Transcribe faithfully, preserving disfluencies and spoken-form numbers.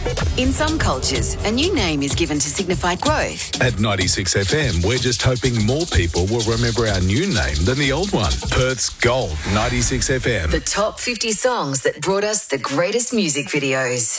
In some cultures, a new name is given to signify growth. At ninety-six F M, we're just hoping more people will remember our new name than the old one. Perth's Gold, ninety-six F M. The top fifty songs that brought us the greatest music videos.